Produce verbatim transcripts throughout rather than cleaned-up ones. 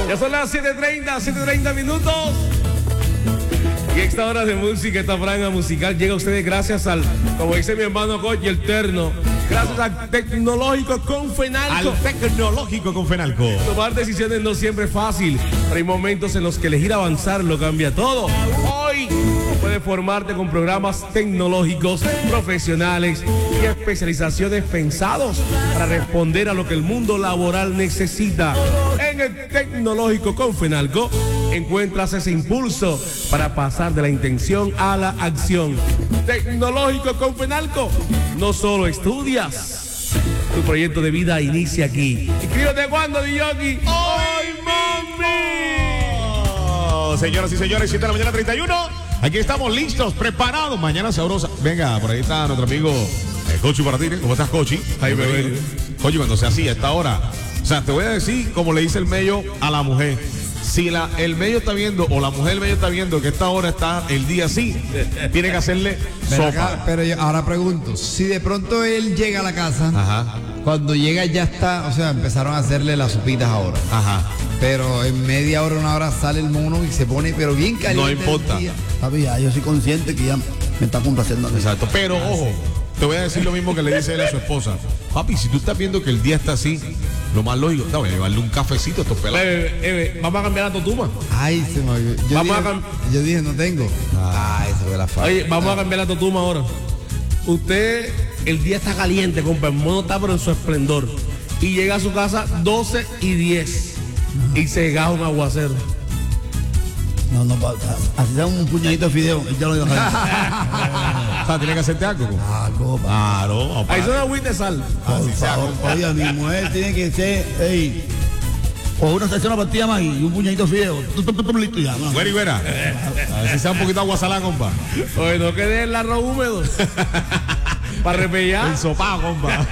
Ya son las siete treinta, siete treinta minutos. Y esta hora de música, esta franja musical llega a ustedes gracias al, como dice mi hermano Cochi, el terno. Gracias al Tecnológico con Fenalco. Al Tecnológico con Fenalco. Tomar decisiones no siempre es fácil, pero hay momentos en los que elegir avanzar lo cambia todo. Hoy puedes formarte con programas tecnológicos, profesionales y especializaciones pensados para responder a lo que el mundo laboral necesita. En el Tecnológico con Fenalco encuentras ese impulso para pasar de la intención a la acción. Tecnológico con Fenalco, no solo estudias, tu proyecto de vida inicia aquí. Inscríbete cuando, Diyoki. ¡Hoy, mami! Oh, señoras y señores, siete de la mañana, treinta y uno. Aquí estamos listos, preparados. Mañana sabrosa. Venga, por ahí está nuestro amigo eh, Cochi Martínez. ¿Cómo estás, Cochi? Ay, bebé. Cochi, cuando sea así, a esta hora. O sea, te voy a decir como le dice el mello a la mujer. Si la, el medio está viendo o la mujer del medio está viendo que esta hora está el día así, tiene que hacerle pero sopa. Acá, pero yo ahora pregunto, si de pronto él llega a la casa, Ajá. cuando llega ya está, o sea, empezaron a hacerle las sopitas ahora. Ajá. Pero en media hora, una hora sale el mono y se pone, pero bien caliente. No importa. el día. Papi, ya yo soy consciente que ya me está complaciendo. Exacto. Pero ojo, te voy a decir lo mismo que le dice él a su esposa. Papi, si tú estás viendo que el día está así, lo más lógico, no, voy a llevarle un cafecito a estos pelados. Eh, eh, vamos a cambiar la totuma. Ay, se me olvidó. Yo, Vamos dije, a cam- yo dije, no tengo. Ay, se ve la falta. Oye, vamos a cambiar la totuma ahora. Usted, el día está caliente, compa, el mono está pero en su esplendor. Y llega a su casa doce y diez. Y se gaja un aguacero. No, no, pa- así da un puñadito de fideo, él ya lo dijo. O sea, tiene que hacerte algo. Algo, pa- Claro. Ahí son agüita de sal. por favor. Oye, mi mujer tiene que ser, ey, o una sección, una partida más y un puñadito de fideo. Tú, tú, tú, tú, listo ya, no. Güera y güera. A ver si sea un poquito aguasalá, compa. Oye, no quede el arroz húmedo. Para repellar. El sopado, compa.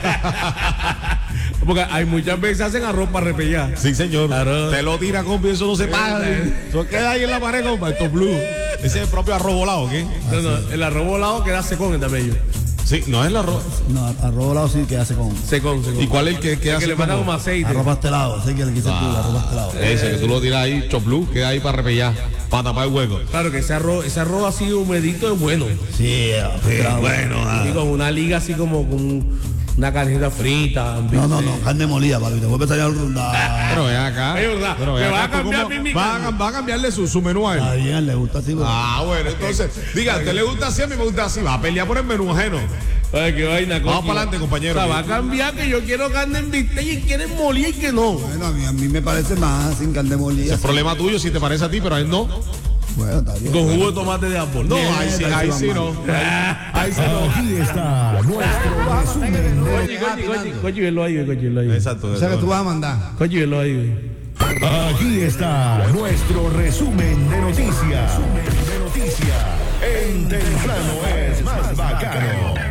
Porque hay muchas veces hacen arroz para repellar. Sí, señor. Claro. Te lo tira, compa, y eso no se paga. Eso queda ahí en la pared, compa. Esto es blue. Ese es el propio arroz volado, ¿ok? No, no, el arroz volado queda secón en tamello. Sí, no es el arroz. No, arroz volado sí que hace con Secón, secón. ¿Y cuál es el que, que El hace que le manda como- como aceite. arroz pastelado, ese que le quise tú, arroz pastelado. Ese que tú lo tiras ahí, chop blue, queda ahí para repellar, para tapar el hueco. Claro que ese arroz, ese arroz así humedito es bueno. Sí, pastelado. Y con una liga así como con una carnita frita. No, no, no, carne molida, papi, te vuelve a salir al rundar. Pero ven acá. Es verdad, Pero ven me va acá, a ¿tú cambiar cómo- mi- mi va, a, carne. va a cambiarle su, su menú a él. Está bien, le gusta así, pero- Ah, bueno, entonces, diga, ¿a usted le gusta así? A mí me gusta así. Va a pelear por el menú ajeno. Ay, qué vaina, Vamos coño. para adelante, compañero. O sea, va a cambiar que yo quiero carne en bistec y quieren molida y que no. Bueno, a mí, a mí me parece más sin carne molida. Es problema tuyo si te parece a ti, pero a él no. Bueno, está bien. Con jugo de tomate de árbol. No, No, ahí sí, ahí sí no. Ahí sí no. Aquí está nuestro resumen. coño, coño, coño, coño, velo ahí, coño, velo ahí. Exacto. O sea que tú vas a mandar. Coño, velo ahí. Aquí está nuestro resumen de noticias. De noticias. En Temprano es más bacano.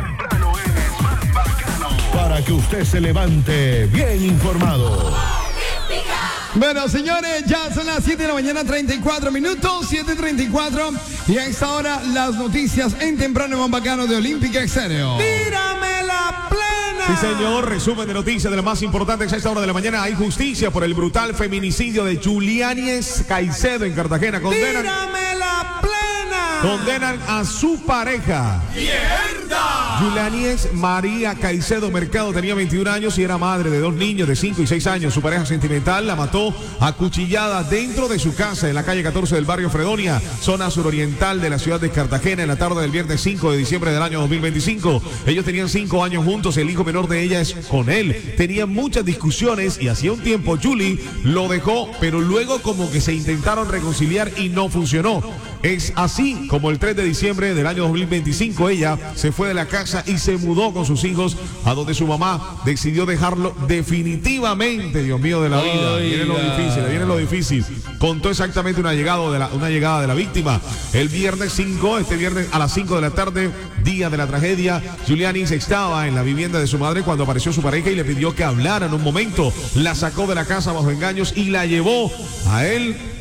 Para que usted se levante bien informado. Bueno, señores, ya son las siete de la mañana, treinta y cuatro minutos, siete treinta y cuatro. Y a esta hora, las noticias en Temprano y más bacano de Olímpica Exterior. ¡Tírame la plena! Sí, señor, resumen de noticias de lo más importante a esta hora de la mañana. Hay justicia por el brutal feminicidio de Juliáñez Caicedo en Cartagena. Condenan, ¡Tírame la plena! condenan a su pareja. Juliáñez María Caicedo Mercado tenía veintiún años y era madre de dos niños de cinco y seis años. Su pareja sentimental la mató a cuchillada dentro de su casa en la calle catorce del barrio Fredonia, zona suroriental de la ciudad de Cartagena, en la tarde del viernes cinco de diciembre del año dos mil veinticinco. Ellos tenían cinco años juntos, el hijo menor de ella es con él. Tenían muchas discusiones y hacía un tiempo Julie lo dejó, pero luego como que se intentaron reconciliar y no funcionó. Es así como el tres de diciembre del año dos mil veinticinco ella se fue de la casa y se mudó con sus hijos a donde su mamá decidió dejarlo definitivamente. Dios mío de la vida, Oiga. viene lo difícil, viene lo difícil. Contó exactamente una llegada de la, una llegada de la víctima el viernes cinco, este viernes a las cinco de la tarde, día de la tragedia. Juliáñez estaba en la vivienda de su madre cuando apareció su pareja y le pidió que hablaran un momento. La sacó de la casa bajo engaños y la llevó a él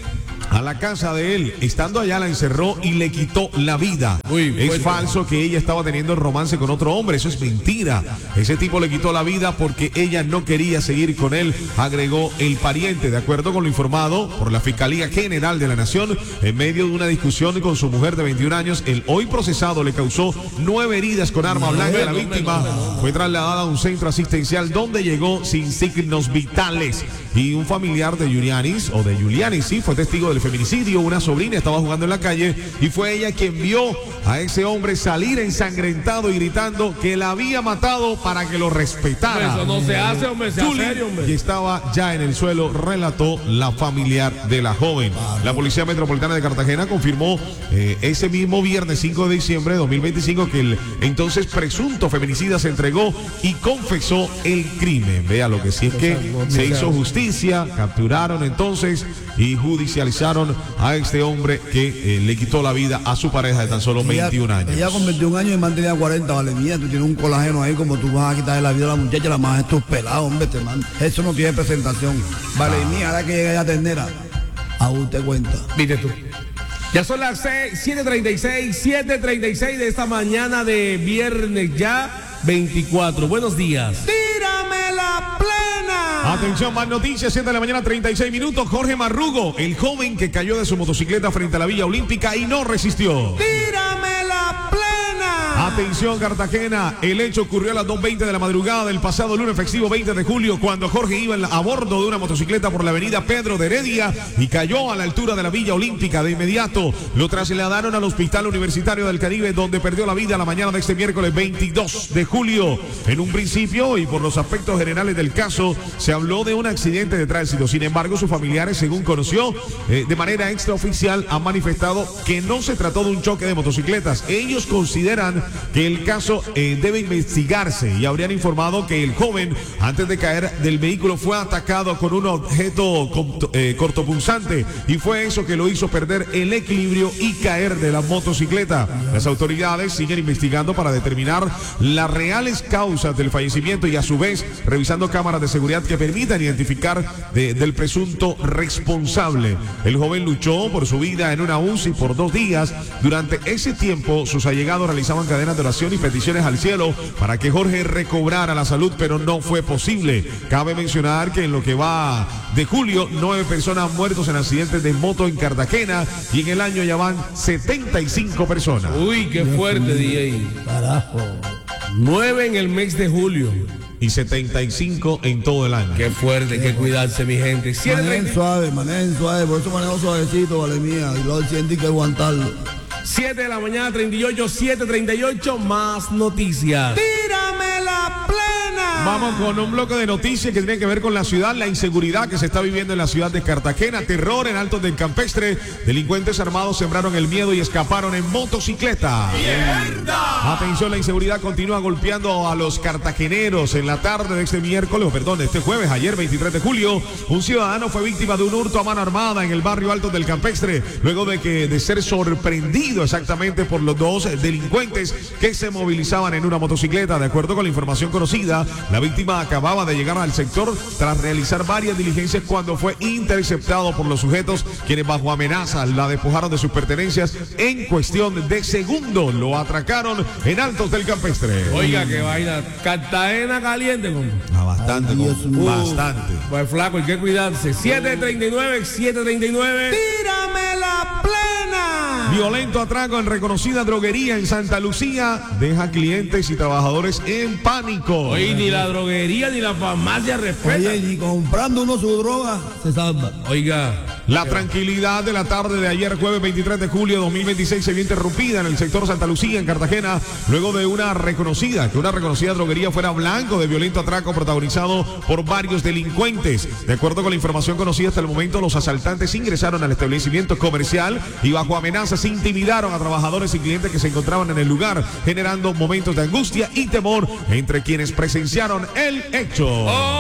a la casa de él. Estando allá la encerró y le quitó la vida. Uy, es pues, falso que ella estaba teniendo romance con otro hombre. Eso es mentira. Ese tipo le quitó la vida porque ella no quería seguir con él, agregó el pariente. De acuerdo con lo informado por la Fiscalía General de la Nación, en medio de una discusión con su mujer de veintiún años, el hoy procesado le causó nueve heridas con arma blanca. La víctima fue trasladada a un centro asistencial donde llegó sin signos vitales. Y un familiar de Giulianis, o de Giuliani, sí, fue testigo del feminicidio. Una sobrina estaba jugando en la calle y fue ella quien vio a ese hombre salir ensangrentado y gritando que la había matado para que lo respetara. Eso no se hace, hombre, se hace serio, hombre. Y estaba ya en el suelo, relató la familiar de la joven. La Policía Metropolitana de Cartagena confirmó eh, ese mismo viernes cinco de diciembre de dos mil veinticinco que el entonces presunto feminicida se entregó y confesó el crimen. Vea lo que sí es que se hizo justicia, capturaron entonces y judicializaron a este hombre que eh, le quitó la vida a su pareja de tan solo veintiún años. Ella con veintiún años y mantenía cuarenta, vale mía, tú tienes un colágeno ahí como tú vas a quitarle la vida a la muchacha, la más estos pelados, hombre, te man. Eso no tiene presentación. Vale Ah. mía, ahora que llega ella ternera, a usted cuenta. Viste tú. Ya son las siete treinta y seis, siete treinta y seis de esta mañana de viernes ya veinticuatro. Buenos días. ¡Tírame la plena! Atención, más noticias, siete de la mañana, treinta y seis minutos. Jorge Marrugo, el joven que cayó de su motocicleta frente a la Villa Olímpica y no resistió. ¡Tírame la plena! Atención, Cartagena, el hecho ocurrió a las dos veinte de la madrugada del pasado lunes festivo veinte de julio, cuando Jorge iba en la, a bordo de una motocicleta por la avenida Pedro de Heredia y cayó a la altura de la Villa Olímpica. De inmediato lo trasladaron al Hospital Universitario del Caribe, donde perdió la vida la mañana de este miércoles veintidós de julio. En un principio y por los aspectos generales del caso, se habló de un accidente de tránsito. Sin embargo, sus familiares, según conoció eh, de manera extraoficial, han manifestado que no se trató de un choque de motocicletas. Ellos consideran que el caso eh, debe investigarse y habrían informado que el joven, antes de caer del vehículo, fue atacado con un objeto eh, cortopunzante y fue eso que lo hizo perder el equilibrio y caer de la motocicleta. Las autoridades siguen investigando para determinar las reales causas del fallecimiento y a su vez revisando cámaras de seguridad que permitan identificar de, del presunto responsable. El joven luchó por su vida en una U C I por dos días. Durante ese tiempo, sus allegados realizaban cadenas de oración y peticiones al cielo para que Jorge recobrara la salud, pero no fue posible. Cabe mencionar que en lo que va de julio, nueve personas muertos en accidentes de moto en Cartagena y en el año ya van setenta y cinco personas. Uy, qué fuerte, D J. Carajo. Nueve en el mes de julio. Y setenta y cinco en todo el año. Qué fuerte, hay que cuidarse, mi gente. siete Manejen treinta suave, manejen suave, por eso manejo suavecito, vale mía, y luego siente que aguantarlo. siete de la mañana, treinta y ocho, siete treinta y ocho, más noticias. ¡Tírame la plena! Vamos con un bloque de noticias que tiene que ver con la ciudad, la inseguridad que se está viviendo en la ciudad de Cartagena, terror en Altos del Campestre, delincuentes armados sembraron el miedo y escaparon en motocicleta. ¡Mierda! Atención, la inseguridad continúa golpeando a los cartageneros. En la tarde de este miércoles, o perdón, de este jueves, ayer veintitrés de julio, un ciudadano fue víctima de un hurto a mano armada en el barrio Altos del Campestre, luego de que de ser sorprendido exactamente por los dos delincuentes que se movilizaban en una motocicleta. De acuerdo con la información conocida, la víctima acababa de llegar al sector tras realizar varias diligencias cuando fue interceptado por los sujetos, quienes bajo amenaza la despojaron de sus pertenencias en cuestión de segundos. Lo atracaron en Altos del Campestre. Oiga, qué vaina. Cartagena caliente, compa. Ah, bastante, Ay, Dios compa, mío. bastante. Pues flaco, hay que cuidarse. siete treinta y nueve, siete treinta y nueve. ¡Tírame la plena! Violento atraco en reconocida droguería en Santa Lucía deja clientes y trabajadores en pánico. Oye, ni la droguería ni la farmacia respeta. Oye, y comprando uno su droga, se salva. Oiga. La tranquilidad de la tarde de ayer, jueves veintitrés de julio de dos mil veintiséis, se vio interrumpida en el sector Santa Lucía, en Cartagena, luego de una reconocida, que una reconocida droguería fuera blanco de violento atraco protagonizado por varios delincuentes. De acuerdo con la información conocida hasta el momento, los asaltantes ingresaron al establecimiento comercial y bajo amenazas intimidaron a trabajadores y clientes que se encontraban en el lugar, generando momentos de angustia y temor entre quienes presenciaron el hecho.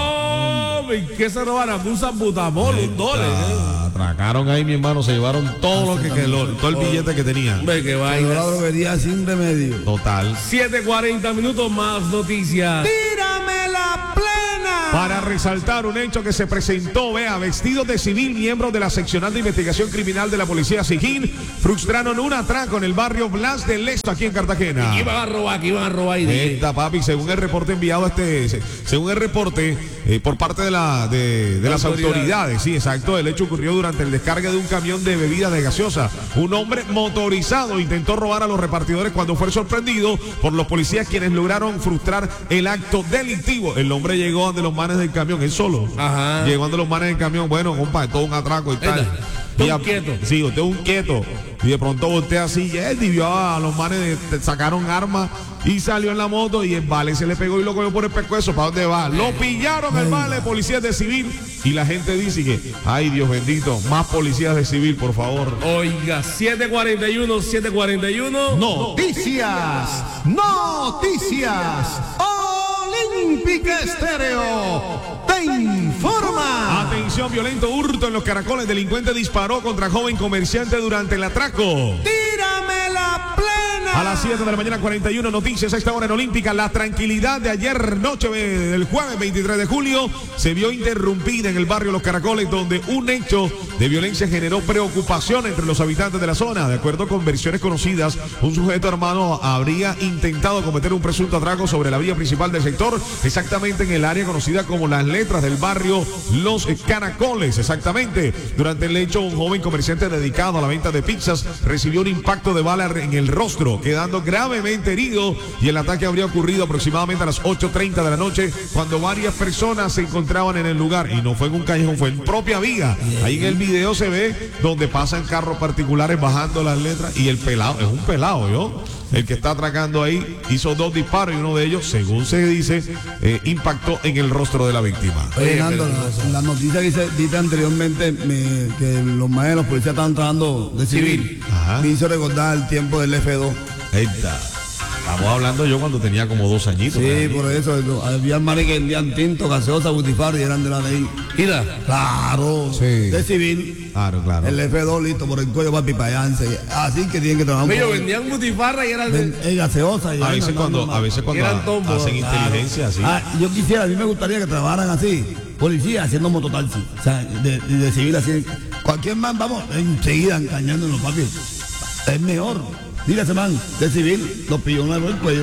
¡Oh! ¿Qué se robaron? Un salbutamol, un dólar. ¿eh? Atracaron ahí, mi hermano, se llevaron todo lo que quedó, todo el billete que tenían. Ve qué Pero la vaina. droguería sin remedio. Total. siete cuarenta minutos, más noticias. ¡Tírame la plena! Para resaltar un hecho que se presentó, vea, vestidos de civil, miembros de la seccional de investigación criminal de la policía Siquín frustraron un atraco en el barrio Blas del Lesto, aquí en Cartagena. ¿Qué iban a robar? ¿Qué iban a robar? Esta, papi, según el reporte enviado a este, según el reporte eh, por parte de, la, de, de las autoridades. autoridades, sí, exacto, el hecho ocurrió durante el descargue de un camión de bebidas de gaseosa. Un hombre motorizado intentó robar a los repartidores cuando fue sorprendido por los policías, quienes lograron frustrar el acto delictivo. El hombre llegó ante los manes del camión, él solo. Ajá. Llegó ante los manes del camión, bueno, compa, es todo un atraco y tal. Y un quieto. Sí, usted es un quieto. Y de pronto voltea así, y él divió a los manes, de, sacaron armas y salió en la moto y el vale se le pegó y lo cogió por el pescuezo. ¿Para dónde va? Lo pillaron el vale, policías de civil. Y la gente dice que, ay Dios bendito, más policías de civil, por favor. Oiga, siete cuarenta y uno, siete cuarenta y uno. Noticias, noticias. Olímpica Estéreo te informa. Atención, violento hurto en Los Caracoles. Delincuente disparó contra joven comerciante durante el atraco. Tírame la plena. A las siete de la mañana, cuarenta y uno, noticias a esta hora en Olímpica. La tranquilidad de ayer noche del jueves veintitrés de julio se vio interrumpida en el barrio Los Caracoles, donde un hecho de violencia generó preocupación entre los habitantes de la zona. De acuerdo con versiones conocidas, un sujeto armado habría intentado cometer un presunto atraco sobre la vía principal del sector, exactamente en el área conocida como Las Letras del barrio Los Caracoles. Exactamente. Durante el hecho, un joven comerciante dedicado a la venta de pizzas recibió un impacto de bala en el rostro, quedando gravemente herido, y el ataque habría ocurrido aproximadamente a las ocho treinta de la noche, cuando varias personas se encontraban en el lugar, y no fue en un callejón, fue en propia vía. Ahí en el video se ve donde pasan carros particulares bajando Las Letras, y el pelado, es un pelado, ¿yo? El que está atracando ahí hizo dos disparos y uno de ellos, según se dice, eh, impactó en el rostro de la víctima. Oye, Nando, la, la noticia que hice, dije anteriormente me, que los maestros, los policías estaban trabajando de civil, Ajá. me hizo recordar el tiempo del F dos. Ahí está. Estamos hablando yo cuando tenía como dos añitos. Sí, por eso. Había manes que vendían tinto, gaseosa, butifarra y eran de la ley. ¿Ida? Claro. Sí. De civil. Claro, claro. El F dos listo por el cuello para pipayanse. Así que tienen que trabajar. Ellos vendían butifarra y eran de... Eh, gaseosa. Y a, veces cuando, a veces cuando eran tombos, hacen claro. inteligencia así. Ah, yo quisiera, a mí me gustaría que trabajaran así. Policía haciendo mototaxi. O sea, de, de civil así. Cualquier man, vamos, enseguida engañándonos, papi. Es mejor. Dile a ese man de civil, lo pilló en el cuello.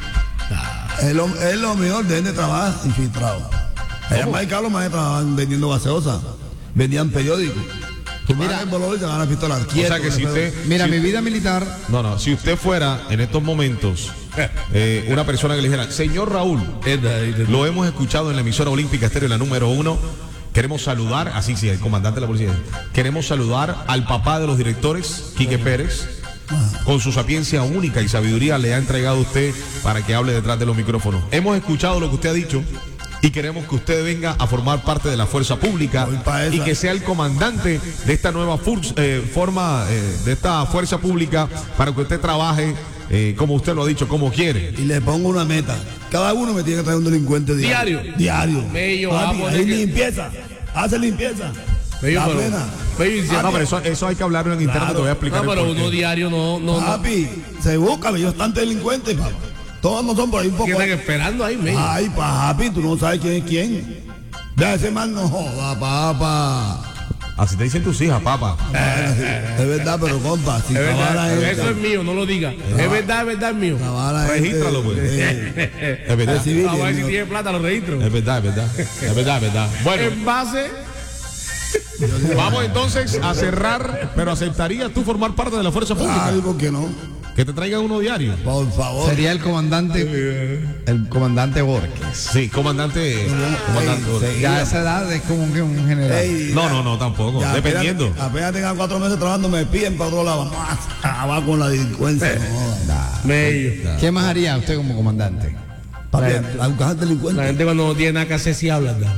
Es lo, es lo mejor de gente trabajar infiltrado. Allá en Maicalo más trabajaban vendiendo gaseosa, vendían periódicos. Tú mira el bolón y te van a pistolar. O sea que si usted... Mira, si mi usted, vida militar... No, no, si usted fuera en estos momentos eh, una persona que le dijera, señor Raúl, lo hemos escuchado en la emisora Olímpica Estéreo, la número uno, queremos saludar, así sí, el comandante de la policía, queremos saludar al papá de los directores, Quique Pérez. Con su sapiencia única y sabiduría le ha entregado a usted para que hable detrás de los micrófonos. Hemos escuchado lo que usted ha dicho y queremos que usted venga a formar parte de la fuerza pública y que sea el comandante de esta nueva eh, forma, eh, de esta fuerza pública, para que usted trabaje eh, como usted lo ha dicho, como quiere. Y le pongo una meta. Cada uno me tiene que traer un delincuente diario. Diario. Diario. Bello, Papi, vamos, ahí que... limpieza. Hace limpieza. Bello, la pero, plena. Bello, ah, no, pero eso, eso hay que hablarlo en internet, Claro. te voy a explicar. No, pero el uno diario no... no Papi, no. se busca, ellos están delincuentes, papi. Todos no son por ahí un poco. Que están esperando ahí, men. Ay, papi, tú no sabes quién es quién. De ese man no joda, papá. Así te dicen tus hijas, papá. Eh, es verdad, pero compa, si es trabaja verdad, la eso es mío, no lo diga. Es verdad, es verdad, es mío. Regístralo, pues. Eh, Es verdad. civil, A ver el si mío. tiene plata, lo registro. Es verdad, es verdad. Es verdad, es verdad. Bueno. En base... Vamos entonces a cerrar, pero ¿aceptarías tú formar parte de la fuerza pública? Ay, ¿por qué no? Que te traigan uno diario. Por favor. Sería el comandante, el comandante Borges. Sí, comandante. comandante. Ey, Ya a esa edad es como que un general. Ey, No, ya, no, no, tampoco. ya, Dependiendo. Apenas, apenas tengan cuatro meses trabajando, me piden para otro lado. Vamos a acabar con la delincuencia. No, Bello. ¿Qué más haría usted como comandante? papi, La- a buscar La delincuentes. gente cuando no tiene nada que hacer sí habla, ¿verdad?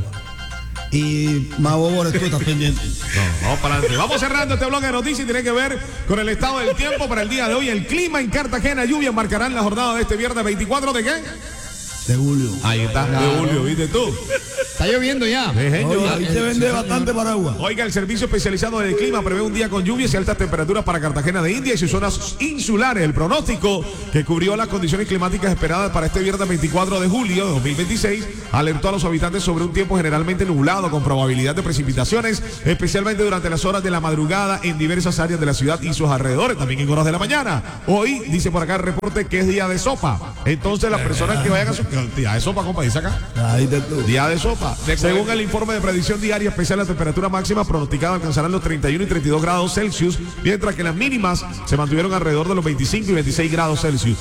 Y más bobo eres tú, estás pendiente. No, vamos para adelante. Vamos cerrando este bloque de noticias y tiene que ver con el estado del tiempo para el día de hoy. El clima en Cartagena, lluvia marcarán la jornada de este viernes veinticuatro de qué? De julio. Ahí está, de julio, ¿viste tú? Está lloviendo ya. Dejen Oye, llover. ahí se vende bastante paraguas. Oiga, el servicio especializado en el clima prevé un día con lluvias y altas temperaturas para Cartagena de India y sus zonas insulares. El pronóstico que cubrió las condiciones climáticas esperadas para este viernes veinticuatro de julio de dos mil veintiséis alertó a los habitantes sobre un tiempo generalmente nublado con probabilidad de precipitaciones, especialmente durante las horas de la madrugada en diversas áreas de la ciudad y sus alrededores, también en horas de la mañana. Hoy, dice por acá el reporte, que es día de sopa. Entonces las personas que vayan a su... Día de sopa, compa, dice acá. Ahí te tú. Día de sopa. Según el informe de predicción diaria especial, la temperatura máxima pronosticada alcanzarán los treinta y uno y treinta y dos grados Celsius, mientras que las mínimas se mantuvieron alrededor de los veinticinco y veintiséis grados Celsius.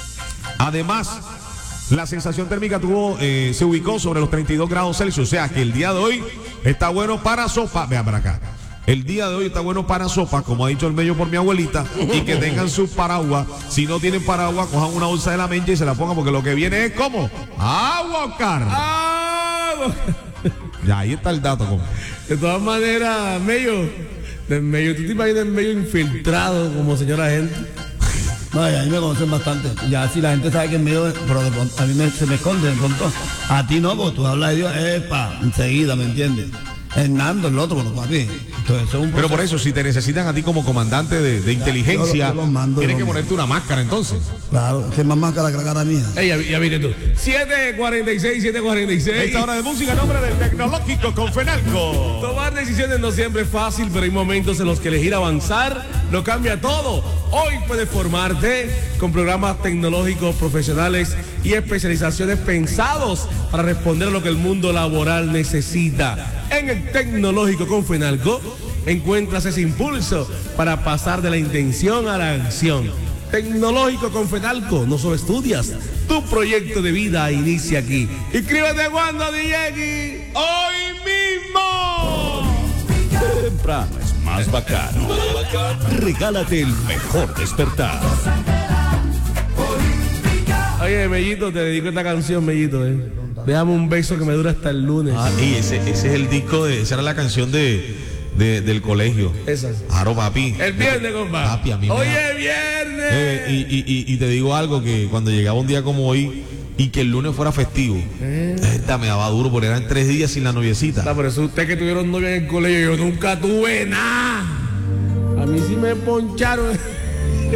Además, la sensación térmica tuvo, eh, se ubicó sobre los treinta y dos grados Celsius, o sea que el día de hoy está bueno para sopa. Vean para acá. El día de hoy está bueno para sopa, como ha dicho el medio por mi abuelita, y que tengan su paraguas. Si no tienen paraguas, cojan una bolsa de la mencha y se la pongan, porque lo que viene es como agua, Oscar. ¡Ah! Ya, ahí está el dato, compa. De todas maneras, medio, de medio, ¿tú te imaginas medio infiltrado como señora gente? No, y a mí me conocen bastante. Ya si la gente sabe que en medio, de- pero de pronto- a mí me- se me esconde de pronto. A ti no, porque tú hablas de Dios, epa, enseguida, ¿me entiendes? Hernando, el otro, bueno, papi. Entonces, eso es un Pero por proceso. eso, si te necesitan a ti como comandante de, de inteligencia, yo lo- yo lo mando, tienes yo que lo ponerte una máscara entonces. Claro, que es más máscara que la cara mía. Ey, ya, ya viste tú. siete cuarenta y seis, siete cuarenta y seis. Esta hora de música, nombre del tecnológico con Fenalco. Tomar decisiones no siempre es fácil, pero hay momentos en los que elegir avanzar lo cambia todo. Hoy puedes formarte con programas tecnológicos profesionales y especializaciones pensados para responder a lo que el mundo laboral necesita. En el Tecnológico con Fenalco encuentras ese impulso para pasar de la intención a la acción. Tecnológico con Fenalco, no solo estudias, tu proyecto de vida inicia aquí. Inscríbete cuando, D J. ¡Hoy mismo! Temprano es más bacano. Regálate el mejor despertar. Oye, Mellito, te dedico esta canción, Mellito, eh. Déjame un beso que me dura hasta el lunes. Ah, y ese, ese es el disco de, esa era la canción de, de- del colegio. Esa. Aro, papi. El viernes, compa. Papi, a mí me Oye, da- viernes. Eh, y, y- y- y te digo algo, que cuando llegaba un día como hoy y que el lunes fuera festivo, esta me daba duro porque eran tres días sin la noviecita. Está, por eso usted que tuvieron novia en el colegio, yo nunca tuve nada. A mí sí me poncharon.